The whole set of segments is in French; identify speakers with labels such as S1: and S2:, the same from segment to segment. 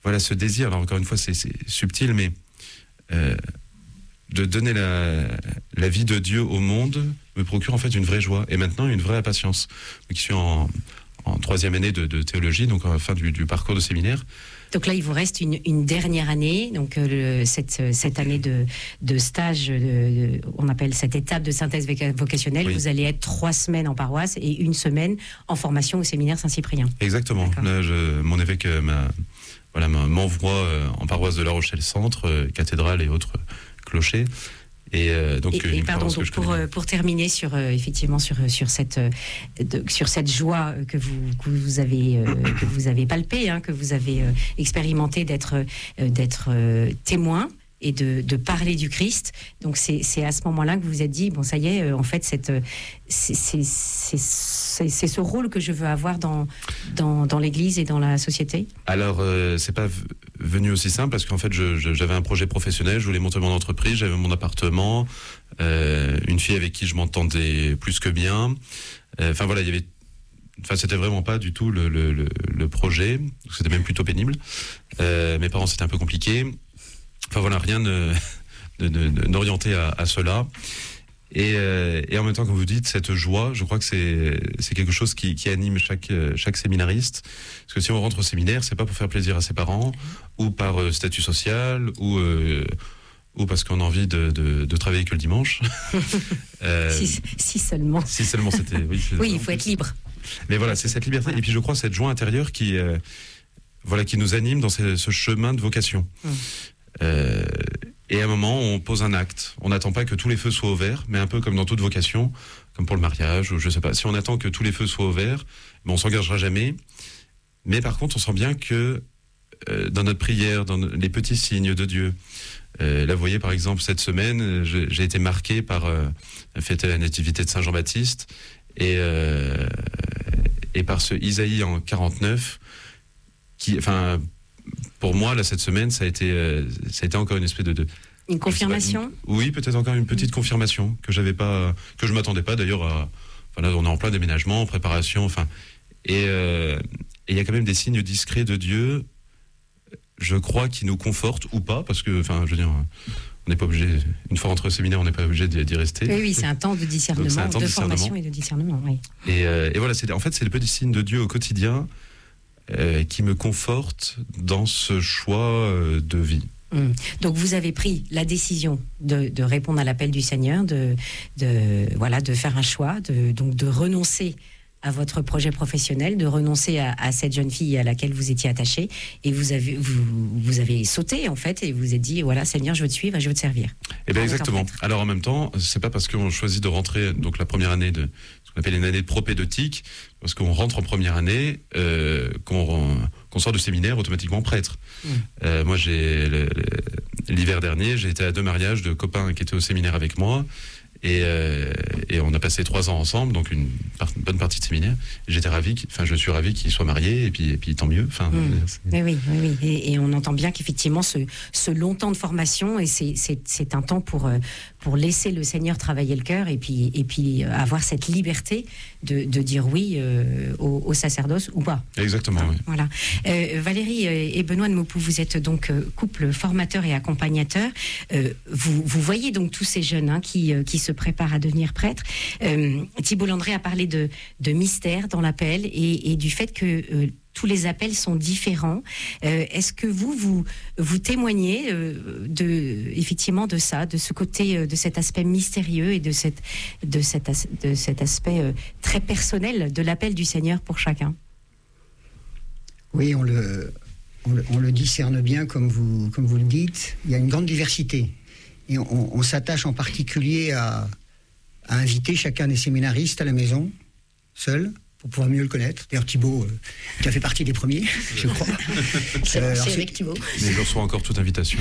S1: voilà, ce désir, alors encore une fois, c'est subtil, mais de donner la vie de Dieu au monde me procure en fait une vraie joie, et maintenant une vraie impatience. Moi qui suis en 3e année de théologie, donc à la fin du parcours de séminaire.
S2: Donc là, il vous reste une dernière année, donc cette année de stage, on appelle cette étape de synthèse vocationnelle. Oui. Vous allez être 3 semaines en paroisse et 1 semaine en formation au séminaire Saint-Cyprien.
S1: Exactement. Là, mon évêque m'envoie en paroisse de La Rochelle-Centre, cathédrale et autres clochers. Et
S2: pardon, donc pour terminer sur effectivement sur cette joie que vous avez palpée, hein, que vous avez expérimenté d'être témoin et de parler du Christ. Donc c'est à ce moment-là que vous vous êtes dit bon, ça y est, en fait c'est ce rôle que je veux avoir dans l'Église et dans la société.
S1: Alors c'est pas venu aussi simple, parce qu'en fait j'avais un projet professionnel, je voulais monter mon entreprise, j'avais mon appartement, une fille avec qui je m'entendais plus que bien. Enfin voilà, c'était vraiment pas du tout le projet. C'était même plutôt pénible. Mes parents, c'était un peu compliqué. Enfin voilà, rien n'orienté à cela. Et en même temps, comme vous dites, cette joie, je crois que c'est quelque chose qui anime chaque séminariste. Parce que si on rentre au séminaire, c'est pas pour faire plaisir à ses parents, ou par statut social, ou parce qu'on a envie de travailler que le dimanche.
S2: Si seulement.
S1: Si seulement c'était...
S2: Oui, il faut être libre.
S1: Mais voilà, c'est cette liberté. Voilà. Et puis je crois cette joie intérieure qui nous anime dans ce chemin de vocation. Et à un moment, on pose un acte. On n'attend pas que tous les feux soient ouverts, mais un peu comme dans toute vocation, comme pour le mariage, ou je sais pas. Si on attend que tous les feux soient ouverts, on s'engagera jamais. Mais par contre, on sent bien que dans notre prière, dans les petits signes de Dieu, là, vous voyez, par exemple, cette semaine, j'ai été marqué par fêter la nativité de Saint Jean-Baptiste, et par ce Isaïe en 49, qui, enfin, pour moi, là, cette semaine, ça a été encore une espèce de
S2: une confirmation.
S1: Oui, peut-être encore une petite confirmation que je m'attendais pas d'ailleurs à. Enfin, là, on est en plein déménagement, en préparation, enfin, et il y a quand même des signes discrets de Dieu, je crois, qui nous confortent ou pas, parce que, enfin, je veux dire, on n'est pas obligé. Une fois entre séminaires, on n'est pas obligé d'y rester.
S2: Oui, c'est un temps de discernement, de formation et de discernement. Oui.
S1: Et voilà, c'est le petit signe de Dieu au quotidien. Qui me conforte dans ce choix de vie.
S2: Donc vous avez pris la décision de répondre à l'appel du Seigneur, de faire un choix, de renoncer à votre projet professionnel, de renoncer à cette jeune fille à laquelle vous étiez attaché, et vous avez sauté en fait, et vous vous êtes dit voilà, Seigneur, je veux te suivre et je veux te servir.
S1: Eh bien exactement. Alors en même temps, c'est pas parce qu'on choisit de rentrer donc la première année de ce qu'on appelle une année de propédeutique, parce qu'on rentre en première année, qu'on sort du séminaire automatiquement prêtre. Moi, l'hiver dernier, j'ai été à 2 mariages de copains qui étaient au séminaire avec moi, et on a passé 3 ans ensemble, donc une bonne partie de séminaire. Je suis ravi qu'ils soient mariés, et puis tant mieux. Enfin,
S2: oui. Et on entend bien qu'effectivement, ce long temps de formation, et c'est un temps pour laisser le Seigneur travailler le cœur, et puis avoir cette liberté de dire oui au sacerdoce ou pas.
S1: Exactement. Oui.
S2: Voilà. Valérie et Benoît de Maupoux, vous êtes donc couple formateur et accompagnateur. Vous voyez donc tous ces jeunes qui se préparent à devenir prêtres. Thibault Landré a parlé de mystère dans l'appel et du fait que tous les appels sont différents. Est-ce que vous témoignez effectivement de ça, de ce côté, de cet aspect mystérieux et de cet aspect très personnel de l'appel du Seigneur pour chacun?
S3: Oui, on le discerne bien, comme vous le dites. Il y a une grande diversité. Et on s'attache en particulier à inviter chacun des séminaristes à la maison, seul, pour pouvoir mieux le connaître. D'ailleurs, Thibault, qui a fait partie des premiers, je crois.
S2: C'est avec Thibault.
S1: Mais je reçois encore toute invitation.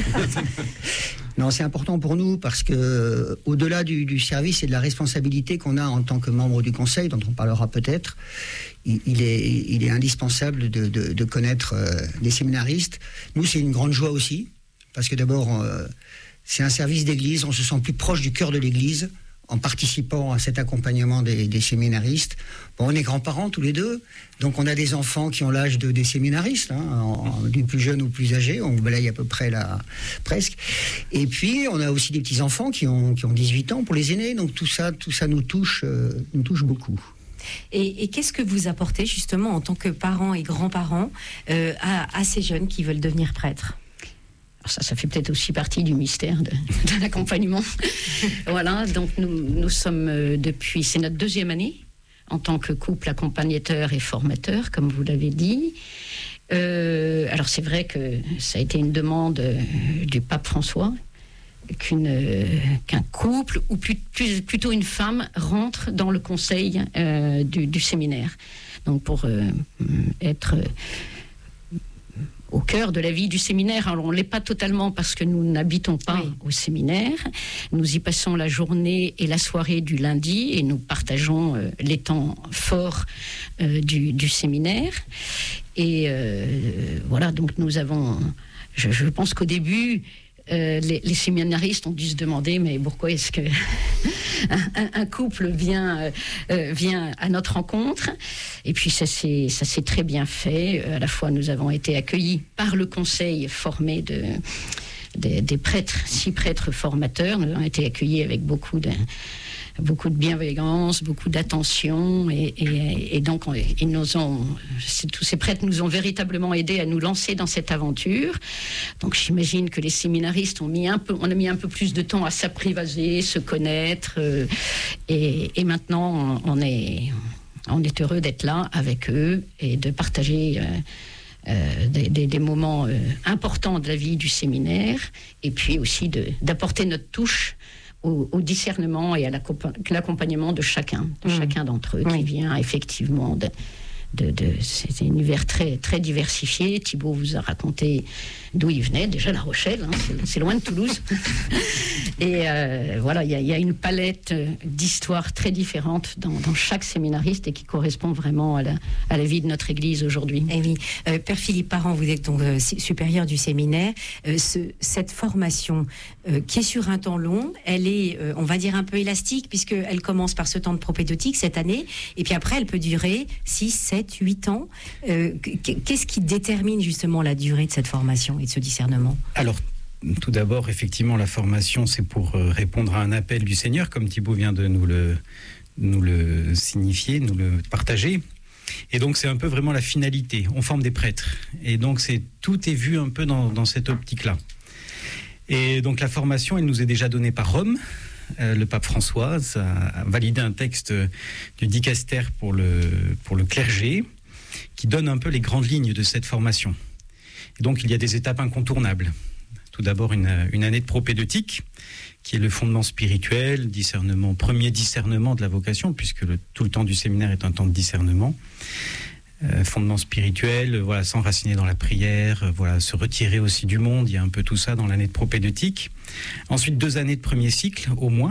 S3: Non, c'est important pour nous parce que, au-delà du service et de la responsabilité qu'on a en tant que membre du Conseil, dont on parlera peut-être, il est indispensable de connaître les séminaristes. Nous, c'est une grande joie aussi, parce que d'abord, c'est un service d'église, on se sent plus proche du cœur de l'église en participant à cet accompagnement des séminaristes. Bon, on est grands-parents tous les deux, donc on a des enfants qui ont l'âge des séminaristes, du plus jeune au plus âgé, on balaye à peu près là, presque. Et puis on a aussi des petits-enfants qui ont 18 ans pour les aînés, donc tout ça nous touche beaucoup.
S2: Et qu'est-ce que vous apportez justement en tant que parents et grands-parents à ces jeunes qui veulent devenir prêtres ?
S4: Alors ça fait peut-être aussi partie du mystère de l'accompagnement. Voilà, donc nous sommes c'est notre 2e année en tant que couple accompagnateur et formateur, comme vous l'avez dit. Alors c'est vrai que ça a été une demande du pape François, qu'un couple, ou plutôt une femme, rentre dans le conseil du séminaire. Donc pour être au cœur de la vie du séminaire. Alors on ne l'est pas totalement parce que nous n'habitons pas au séminaire. Nous y passons la journée et la soirée du lundi et nous partageons les temps forts du séminaire. Et voilà, donc nous avons... Je pense qu'au début... les séminaristes ont dû se demander mais pourquoi est-ce que un couple vient à notre rencontre, et puis ça s'est très bien fait. À la fois nous avons été accueillis par le conseil formé des prêtres, 6 prêtres formateurs. Nous avons été accueillis avec beaucoup de bienveillance, beaucoup d'attention, et donc tous ces prêtres nous ont véritablement aidés à nous lancer dans cette aventure. Donc j'imagine que les séminaristes on a mis un peu plus de temps à s'apprivoiser, se connaître, et maintenant on est heureux d'être là avec eux et de partager des moments importants de la vie du séminaire, et puis aussi d'apporter notre touche au discernement et à l'accompagnement de chacun d'entre eux, qui vient effectivement c'est un univers très, très diversifié. Thibaut vous a raconté d'où il venait, déjà La Rochelle, c'est loin de Toulouse. Et voilà, il y a une palette d'histoires très différentes dans chaque séminariste et qui correspond vraiment à la vie de notre Église aujourd'hui.
S2: Et oui, Père Philippe Parent, vous êtes donc supérieur du séminaire. Cette formation qui est sur un temps long, elle est, on va dire, un peu élastique, puisqu'elle commence par ce temps de propédeutique cette année, et puis après elle peut durer 6, 7, 8 ans. Qu'est-ce qui détermine justement la durée de cette formation et de ce discernement ?
S5: Alors, tout d'abord, effectivement, la formation, c'est pour répondre à un appel du Seigneur, comme Thibaut vient de nous le signifier, nous le partager. Et donc, c'est un peu vraiment la finalité. On forme des prêtres. Et donc, tout est vu un peu dans cette optique-là. Et donc, la formation, elle nous est déjà donnée par Rome. Le pape François a validé un texte du dicaster pour le clergé qui donne un peu les grandes lignes de cette formation. Et donc, il y a des étapes incontournables. Tout d'abord, une année de propédeutique, qui est le fondement spirituel, premier discernement de la vocation, puisque tout le temps du séminaire est un temps de discernement. Fondement spirituel, voilà, s'enraciner dans la prière, voilà, se retirer aussi du monde. Il y a un peu tout ça dans l'année de propédeutique. Ensuite, 2 années de premier cycle, au moins,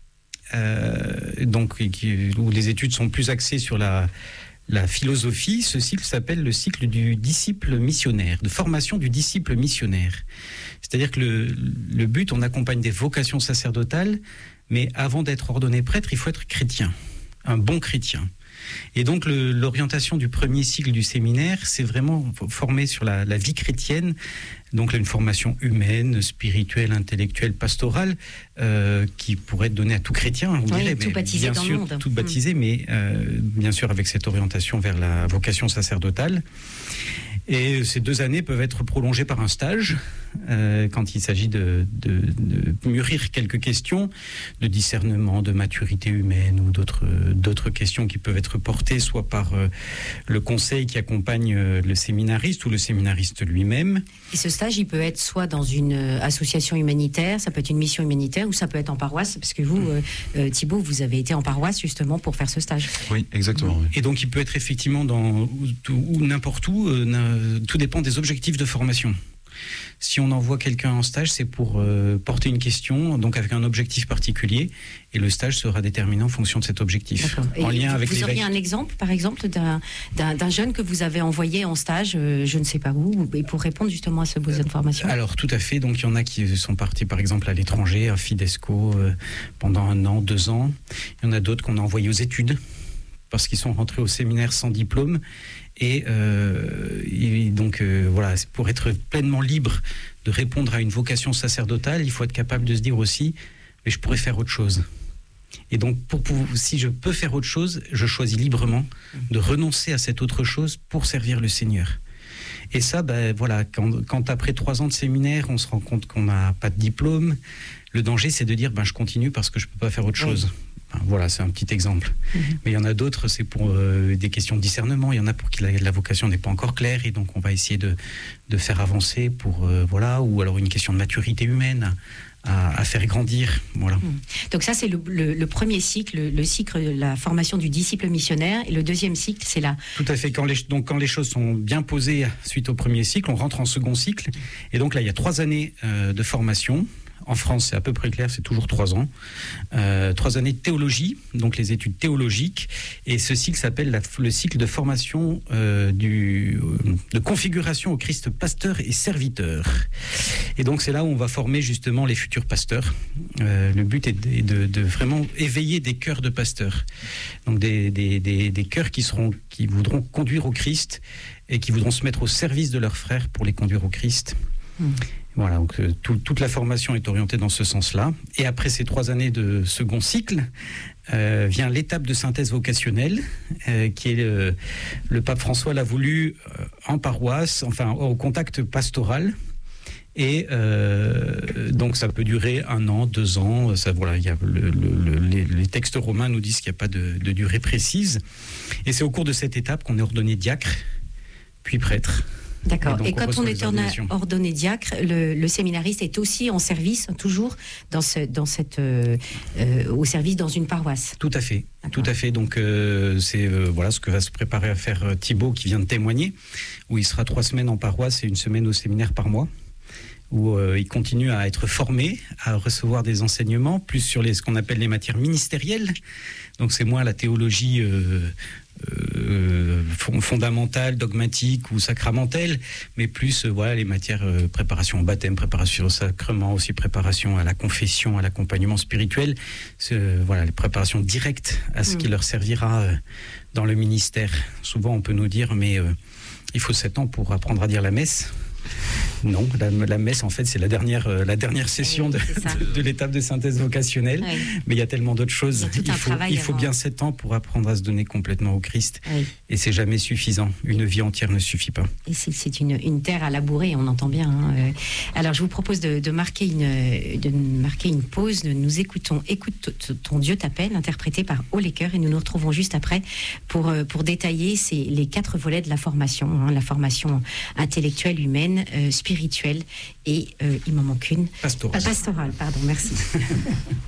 S5: où les études sont plus axées sur la philosophie. Ce cycle s'appelle le cycle du disciple missionnaire, de formation du disciple missionnaire. C'est-à-dire que le but, on accompagne des vocations sacerdotales, mais avant d'être ordonné prêtre, il faut être chrétien, un bon chrétien. Et donc l'orientation du premier cycle du séminaire, c'est vraiment formé sur la vie chrétienne, donc une formation humaine, spirituelle, intellectuelle, pastorale, qui pourrait être donnée à tout chrétien, on dirait,
S2: tout
S5: mais
S2: baptisé
S5: bien
S2: dans
S5: sûr,
S2: le monde.
S5: tout baptisé, mais bien sûr avec cette orientation vers la vocation sacerdotale. Et ces 2 années peuvent être prolongées par un stage, quand il s'agit de mûrir quelques questions de discernement, de maturité humaine ou d'autres questions qui peuvent être portées soit par le conseil qui accompagne le séminariste ou le séminariste lui-même.
S2: Et ce stage, il peut être soit dans une association humanitaire, ça peut être une mission humanitaire, ou ça peut être en paroisse, parce que vous, Thibaut, vous avez été en paroisse justement pour faire ce stage.
S1: Oui, exactement. Oui.
S5: Et donc il peut être effectivement ou n'importe où, tout dépend des objectifs de formation. Si on envoie quelqu'un en stage, c'est pour porter une question, donc avec un objectif particulier, et le stage sera déterminé en fonction de cet objectif. En lien avec
S2: vous auriez un exemple, par exemple, d'un jeune que vous avez envoyé en stage, je ne sais pas où, et pour répondre justement à ce besoin de formation?
S5: Alors, tout à fait. Donc, il y en a qui sont partis, par exemple, à l'étranger, à Fidesco, pendant 1 an, 2 ans. Il y en a d'autres qu'on a envoyés aux études, parce qu'ils sont rentrés au séminaire sans diplôme. Et donc, voilà, pour être pleinement libre de répondre à une vocation sacerdotale, il faut être capable de se dire aussi, mais je pourrais faire autre chose. Et donc, si je peux faire autre chose, je choisis librement de renoncer à cette autre chose pour servir le Seigneur. Et ça, voilà, quand après 3 ans de séminaire, on se rend compte qu'on n'a pas de diplôme, le danger, c'est de dire, je continue parce que je ne peux pas faire autre chose. Voilà, c'est un petit exemple. Mais il y en a d'autres, c'est pour des questions de discernement. Il y en a pour qui la vocation n'est pas encore claire, et donc on va essayer de faire avancer pour, voilà, ou alors une question de maturité humaine à faire grandir. Voilà.
S2: Donc ça, c'est le premier cycle, le cycle de la formation du disciple missionnaire. Et le deuxième cycle, c'est là.
S5: Tout à fait. Quand les choses sont bien posées suite au premier cycle, on rentre en second cycle. Et donc là, il y a 3 années de formation. En France, c'est à peu près clair, c'est toujours 3 ans. 3 années de théologie, donc les études théologiques. Et ce cycle s'appelle le cycle de formation de configuration au Christ pasteur et serviteur. Et donc c'est là où on va former justement les futurs pasteurs. Le but est de vraiment éveiller des cœurs de pasteurs. Donc des cœurs qui voudront conduire au Christ et qui voudront se mettre au service de leurs frères pour les conduire au Christ. Voilà, donc toute la formation est orientée dans ce sens-là. Et après ces 3 années de second cycle, vient l'étape de synthèse vocationnelle, qui est le pape François l'a voulu en paroisse, enfin au contact pastoral. Et donc ça peut durer 1 an, 2 ans. Ça, voilà, il y a les textes romains nous disent qu'il n'y a pas de durée précise. Et c'est au cours de cette étape qu'on est ordonné diacre, puis prêtre.
S2: D'accord. Et quand on est ordonné diacre, le séminariste est aussi en service, toujours au service dans une paroisse.
S5: Tout à fait. D'accord. Tout à fait. Donc c'est voilà ce que va se préparer à faire Thibaut, qui vient de témoigner, où il sera 3 semaines en paroisse et 1 semaine au séminaire par mois, où il continue à être formé, à recevoir des enseignements, plus sur ce qu'on appelle les matières ministérielles. Donc c'est moins la théologie fondamentale, dogmatique ou sacramentelle, mais plus voilà, les matières préparation au baptême, préparation au sacrement, aussi préparation à la confession, à l'accompagnement spirituel, voilà, les préparations directes à ce qui leur servira dans le ministère. Souvent on peut nous dire, mais il faut 7 ans pour apprendre à dire la messe. Non, la messe, en fait, c'est la dernière session de l'étape de synthèse vocationnelle. Oui. Mais il y a tellement d'autres choses. Il faut bien 7 ans pour apprendre à se donner complètement au Christ. Oui. Et c'est jamais suffisant. Une vie entière ne suffit pas.
S2: Et c'est une terre à labourer, on entend bien. Hein. Alors, je vous propose de marquer une pause. Nous écoutons Écoute ton Dieu t'appelle, interprété par Haut les Cœurs. Et nous nous retrouvons juste après pour détailler les 4 volets de la formation. Hein, la formation intellectuelle, humaine, spirituelle et il m'en manque une.
S5: Pastorale,
S2: pardon, merci.